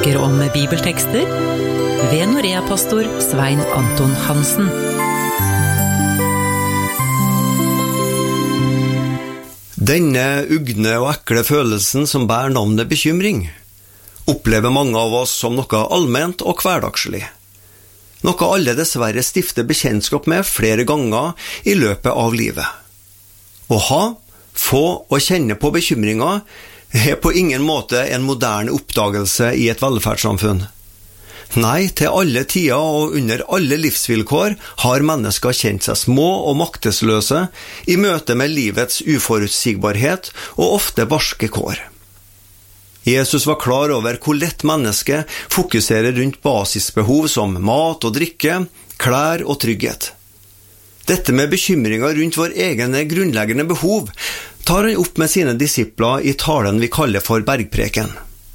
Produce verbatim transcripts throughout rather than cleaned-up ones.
snakker om bibeltekster ved Norea-pastor Svein Anton Hansen. Denne ugne og ekle følelsen som bærer navnet bekymring, opplever mange av oss som noe allment og hverdagslig. Noe alle dessverre stifter bekjentskap med flere ganger i løpet av livet. Å ha, få og kjenne på bekymringer er på ingen måte en moderne oppdagelse i et velferdssamfunn. Nei, til alle tider og under alle livsvilkår har mennesker kjent seg små og maktesløse i møte med livets uforutsigbarhet og ofte barske kår. Jesus var klar over hvor lett mennesket fokuserer rundt basisbehov som mat og drikke, klær og trygghet. Dette med bekymringer rundt vår egne grunnleggende behov tar han opp med sine disipler i talen vi kaller for bergpreken.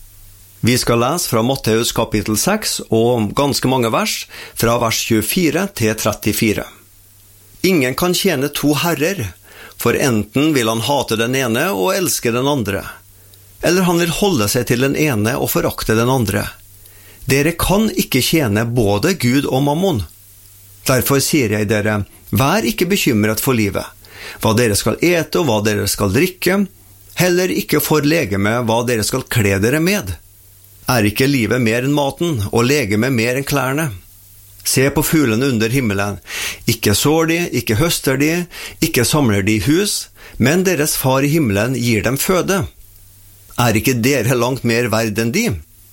Vi skal lese fra Matteus kapittel seks og ganske mange vers, fra vers tjuefire til trettifire. Ingen kan tjene to herrer, for enten vil han hate den ene og elske den andre, eller han vil holde seg til den ene og forakte den andre. Dere kan ikke tjene både Gud og mammon. Derfor sier jeg dere, vær ikke bekymret for livet, hva dere skal ete og hva dere skal drikke, heller ikke for legeme hva dere skal kle dere med. Er ikke livet mer enn maten, og legeme mer enn klærne? Se på fuglene under himmelen. Ikke sår de, ikke høster de, ikke samler de i hus, men deres far i himmelen gir dem føde. Er ikke dere langt mer verd enn de?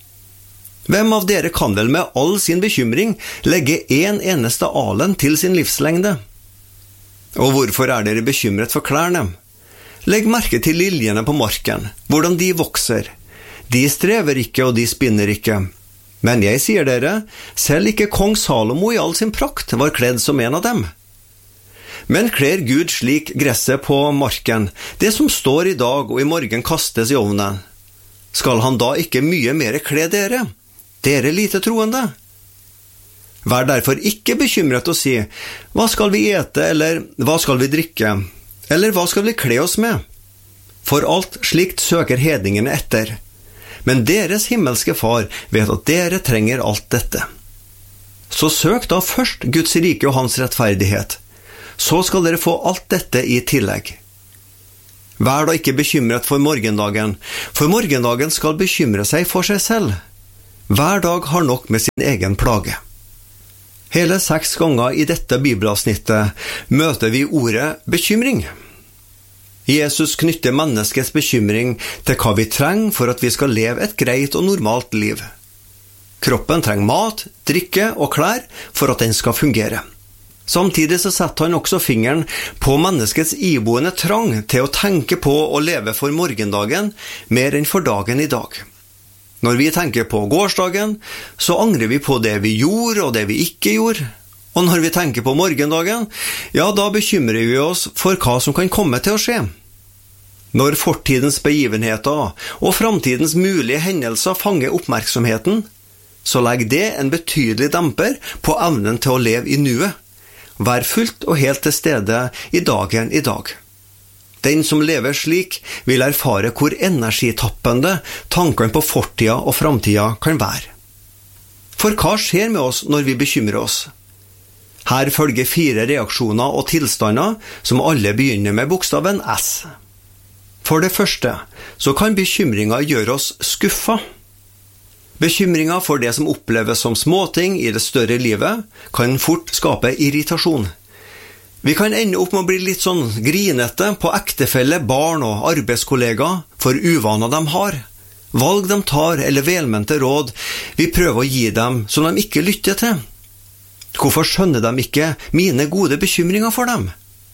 Hvem av dere kan vel med all sin bekymring legge en eneste alen til sin livslengde? Og hvorfor er dere bekymret for klærne? Legg merke til liljene på marken, hvordan de vokser. De strever ikke og de spinner ikke. Men jeg sier dere, selv ikke kong Salomo i all sin prakt var kledd som en av dem. Men kler Gud slik gresset på marken, det som står i dag og i morgen kastes i ovnen? Skal han da ikke mye mer kle dere? Dere lite troende? Vær derfor ikke bekymret og si, hva skal vi ete, eller hva skal vi drikke, eller hva skal vi kle oss med? For alt slikt søker hedningene etter. Men deres himmelske far vet at dere trenger alt dette. Så søk da først Guds rike og hans rettferdighet. Så skal dere få alt dette i tillegg. Vær da ikke bekymret for morgendagen, for morgendagen skal bekymre seg for seg selv. Hver dag har nok med sin egen plage. Hele seks ganger i dette bibelavsnittet møter vi ordet bekymring. Jesus knytter menneskets bekymring til hva vi trenger for at vi skal leve et greit og normalt liv. Kroppen trenger mat, drikke og klær for at den skal fungere. Samtidig så setter han også fingeren på menneskets iboende trang til å tenke på og leve for morgendagen mer enn for dagen i dag. Når vi tenker på gårsdagen, så angrer vi på det vi gjorde og det vi ikke gjorde. Og når vi tenker på morgendagen, ja, da bekymrer vi oss for hva som kan komme til å skje. Når fortidens begivenheter og framtidens mulige hendelser fanger oppmerksomheten, så legger det en betydelig demper på evnen til å leve i nuet. Vær fullt og helt til stede i dagen i dag. Den som lever slik vil erfare hvor energitappende tankene på fortida og framtida kan være. For hva skjer med oss når vi bekymrer oss? Her følger fire reaksjoner og tilstander som alle begynner med bokstaven S. For det første så kan bekymringer gjøre oss skuffa. Bekymringer for det som oppleves som småting i det større livet kan fort skape irritasjon. Vi kan ende opp med å bli litt sånn grinete på ektefelle, barn og arbeidskollegaer for uvaner de har. Valg de tar eller velmente råd vi prøver å gi dem som de ikke lytter til. Hvorfor skjønner de ikke mine gode bekymringer for dem?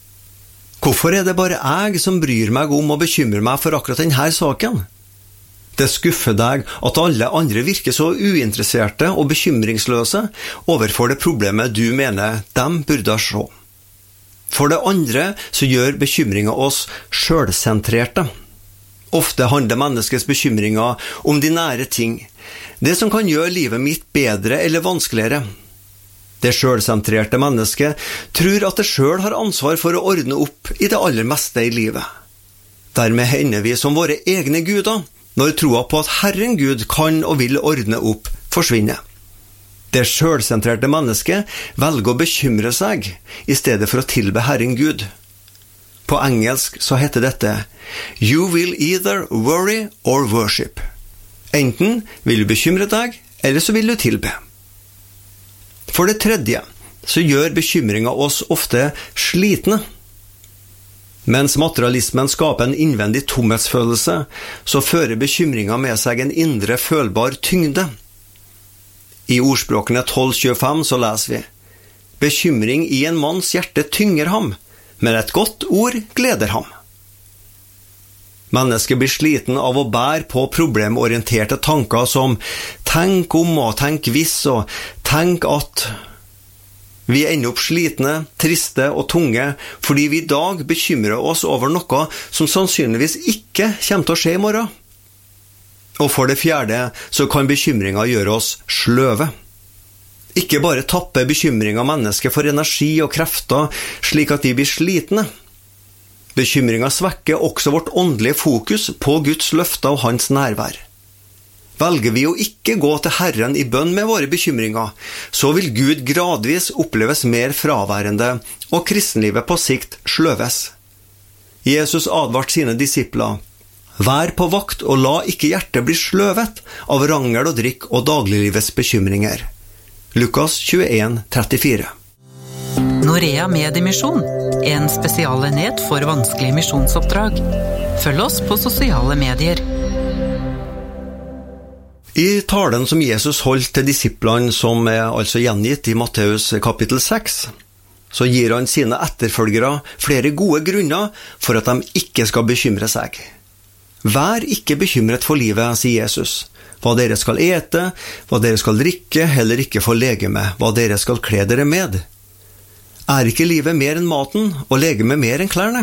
Hvorfor er det bare jeg som bryr meg om å bekymre meg for akkurat denne saken? Det skuffer deg at alle andre virker så uinteresserte og bekymringsløse overfor det problemet du mener de burde se. For det andre så gjør bekymringer oss selvsentrerte. Ofte handler menneskets bekymringer om de nære ting, det som kan gjøre livet mitt bedre eller vanskeligere. Det selvsentrerte mennesket tror at det selv har ansvar for å ordne opp i det aller meste i livet. Dermed hender vi som våre egne guder, når troa på at Herren Gud kan og vil ordne opp, forsvinner. Det selvsentrerte mennesket velger å bekymre seg i stedet for å tilbe Herren Gud. På engelsk så heter dette «You will either worry or worship». Enten vil du bekymre deg, eller så vil du tilbe. For det tredje så gjør bekymringen oss ofte slitne. Mens materialismen skaper en innvendig tomhetsfølelse, så fører bekymringen med seg en indre følbar tyngde. I ordspråkene tolv tjuefem så leser vi «Bekymring i en manns hjerte tynger ham, men et godt ord gleder ham». Mennesket blir sliten av å bære på problemorienterte tanker som «tenk om» og «tenk hvis» og «tenk at». Vi ender opp slitne, triste og tunge fordi vi i dag bekymrer oss over noe som sannsynligvis ikke kommer til å skje i morgen. Og for det fjerde så kan bekymringen gjøre oss sløve. Ikke bare tapper bekymringen mennesket for energi og krefter slik at de blir slitne. Bekymringen svekker også vårt åndelige fokus på Guds løfter og hans nærvær. Velger vi å ikke gå til Herren i bønn med våre bekymringer, så vil Gud gradvis oppleves mer fraværende, og kristenlivet på sikt sløves. Jesus advarte sine disipler: «Vær på vakt og la ikke hjertet bli sløvet av rangel og drikk og dagliglivets bekymringer.» Lukas tjueen trettifire. Norea Mediemisjon, en spesialenhet for vanskelige misjonsoppdrag. Følg oss på sosiale medier. I talen som Jesus holdt til disiplene, som er altså gjengitt i Matteus kapittel seks, så gir han sine etterfølgere flere gode grunner for at de ikke skal bekymre seg. Vær ikke bekymret for livet, sier Jesus. Hva dere skal ete, hva dere skal drikke, heller ikke for legeme, hva dere skal kle dere med. Er ikke livet mer enn maten, og legeme mer enn klærne?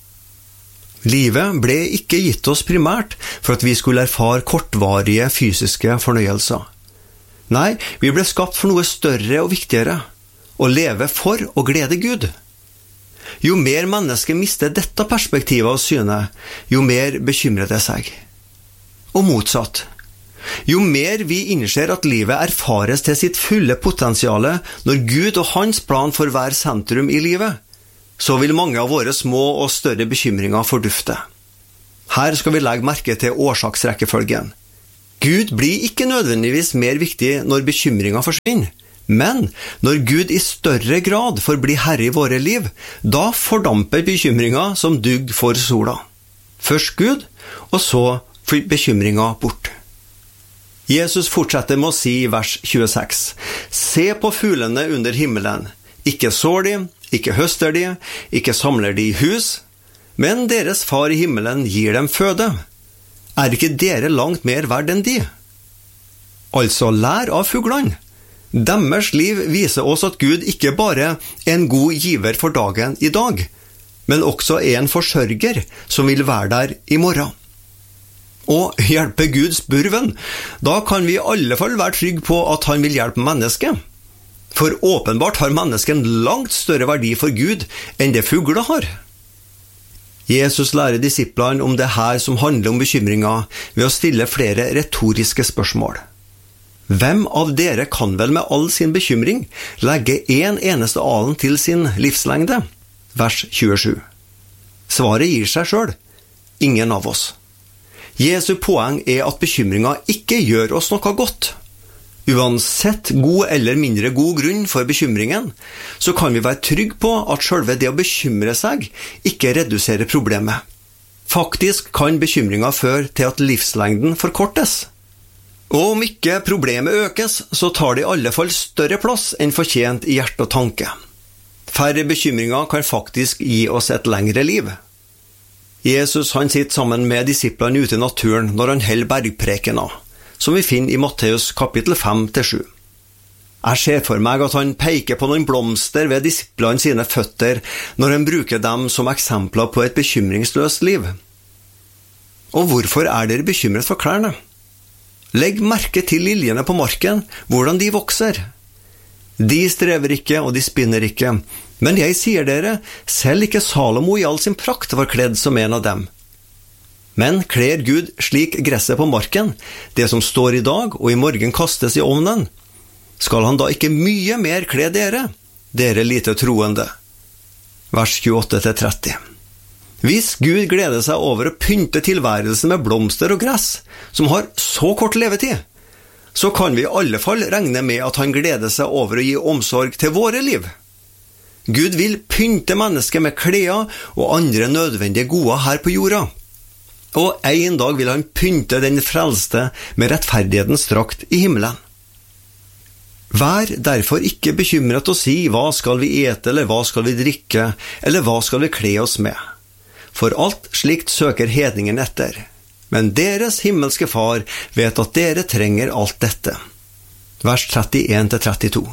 Livet ble ikke gitt oss primært for at vi skulle erfare kortvarige fysiske fornøyelser. Nei, vi ble skapt for noe større og viktigere, å leve for å glede Gud. Jo mer mennesket mister dette perspektivet av syne, jo mer bekymrer det seg. Og motsatt. Jo mer vi innser at livet erfares til sitt fulle potensiale når Gud og hans plan får være sentrum i livet, så vil mange av våre små og større bekymringer fordufte. Her skal vi legge merke til årsaksrekkefølgen. Gud blir ikke nødvendigvis mer viktig når bekymringen forsvinner, men når Gud i større grad får bli herre i våre liv, da fordamper bekymringen som dugg for sola. Først Gud, og så bekymringen bort. Jesus fortsetter med å si i vers tjueseks: «Se på fuglene under himmelen. Ikke sår de, ikke høster de, ikke samler de i hus, men deres far i himmelen gir dem føde. Er ikke dere langt mer verd enn de?» Altså, lær av fuglene. Deres liv viser oss at Gud ikke bare er en god giver for dagen i dag, men også er en forsørger som vil være der i morgen. Og hjelpe Gud spurven, da kan vi i alle fall være trygg på at han vil hjelpe mennesket. For åpenbart har mennesket en langt større verdi for Gud enn det fugler har. Jesus lærer disiplene om det her som handler om bekymringer ved å stille flere retoriske spørsmål. Hvem av dere kan vel med all sin bekymring legge en eneste alen til sin livslengde? Vers tjuesju. Svaret gir seg selv. Ingen av oss. Jesu poeng er at bekymringen ikke gjør oss noe godt. Uansett god eller mindre god grunn for bekymringen, så kan vi være trygg på at selve det å bekymre seg ikke reduserer problemet. Faktisk kan bekymringen føre til at livslengden forkortes. Og om ikke problemet økes, så tar det i alle fall større plass enn fortjent i hjerte og tanke. Færre bekymringer kan faktisk gi oss et lengre liv. Jesus han sitter sammen med disiplene ute i naturen når han holder bergprekena, som vi finner i Matteus kapittel fem til sju. Jeg ser for meg at han peker på noen blomster ved disiplene sine føtter når han bruker dem som eksempler på et bekymringsløst liv. Og hvorfor er dere bekymret for klærne? Legg merke til liljene på marken, hvordan de vokser. De strever ikke, og de spinner ikke. Men jeg sier dere, selv ikke Salomo i all sin prakt var kledd som en av dem. Men kler Gud slik gresset på marken, det som står i dag og i morgen kastes i ovnen, skal han da ikke mye mer kle dere, dere lite troende? Vers tjueåtte til tretti. Hvis Gud gleder seg over å pynte tilværelsen med blomster og gress, som har så kort levetid, så kan vi i alle fall regne med at han gleder seg over å gi omsorg til våre liv. Gud vil pynte mennesket med klær og andre nødvendige gode her på jorda. Og en dag vil han pynte den frelste med rettferdighetens drakt i himmelen. Vær derfor ikke bekymret og si, hva skal vi ete, eller hva skal vi drikke, eller hva skal vi kle oss med? For alt slikt søker hedningen etter. Men deres himmelske far vet at dere trenger alt dette. Vers trettien til trettito.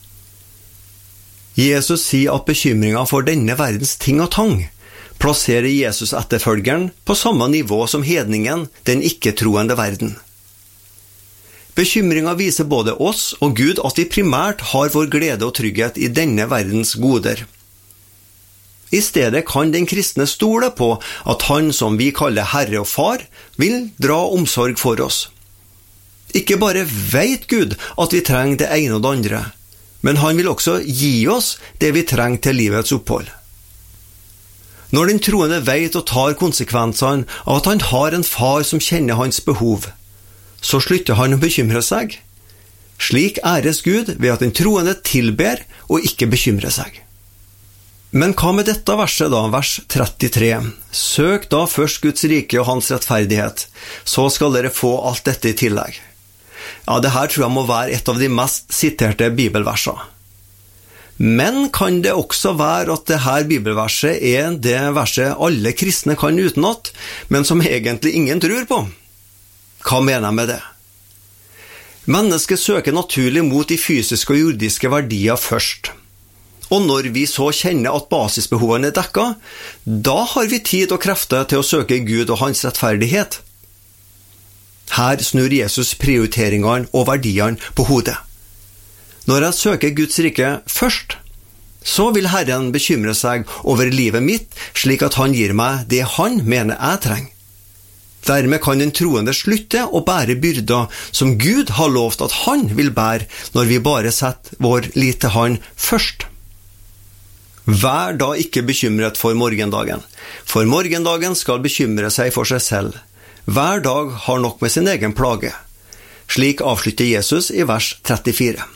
Jesus sier at bekymringen for denne verdens ting og tang plasserer Jesus etterfølgeren på samme nivå som hedningen, den ikke-troende verden. Bekymringen viser både oss og Gud at vi primært har vår glede og trygghet i denne verdens goder. I stedet kan den kristne stole på at han som vi kaller Herre og Far, vil dra omsorg for oss. Ikke bare vet Gud at vi trenger det ene og det andre, men han vil også gi oss det vi trenger til livets opphold. Når den troende vet og tar konsekvensene av at han har en far som kjenner hans behov, så slutter han å bekymre seg. Slik æres Gud ved at den troende tilber og ikke bekymrer seg. Men hva med dette verset da, vers trettitre? Søk da først Guds rike og hans rettferdighet, så skal dere få alt dette i tillegg. Ja, det her tror jeg må være et av de mest siterte bibelversene. Men kan det også være at det her bibelverset er det verset alle kristne kan utenat, men som egentlig ingen tror på? Hva mener jeg med det? Mennesket søker naturlig mot de fysiske og jordiske verdier først. Og når vi så kjenner at basisbehovene er dekket, da har vi tid og krefter til å søke Gud og hans rettferdighet. Her snur Jesus prioriteringene og verdiene på hodet. Når jeg søker Guds rike først, så vil Herren bekymre seg over livet mitt, slik at han gir meg det han mener jeg trenger. Dermed kan den troende slutte å bære byrder som Gud har lovt at han vil bære når vi bare setter vår lit til han først. Vær da ikke bekymret for morgendagen, for morgendagen skal bekymre seg for seg selv. Hver dag har nok med sin egen plage. Slik avslutter Jesus i vers trettifire.